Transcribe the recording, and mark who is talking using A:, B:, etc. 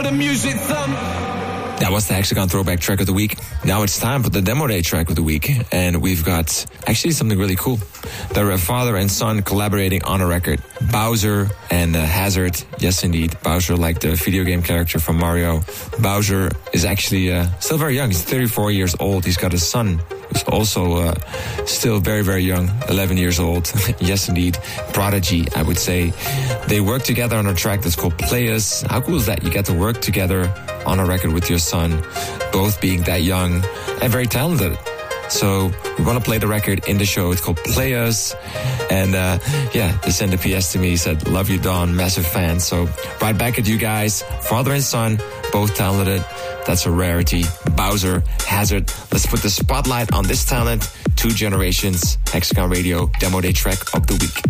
A: The music thump.
B: That was the Hexagon Throwback Track of the Week. Now it's time for the Demo Day Track of the Week. And we've got actually something really cool. They're a father and son collaborating on a record. Bowser and Hazard. Yes, indeed. Bowser, like the video game character from Mario. Bowser is actually still very young. He's 34 years old. He's got a son who's also still very, very young. 11 years old. Yes, indeed. Prodigy, I would say. They work together on a track that's called Play Us. How cool is that? You get to work together on a record with your son, both being that young and very talented. So we want to play the record in the show. It's called Play Us. And they sent a PS to me. He said, love you, Don. Massive fan. So right back at you guys. Father and son, both talented. That's a rarity. Bowser, Hazard. Let's put the spotlight on this talent. 2 generations. Hexagon Radio Demo Day Track of the Week.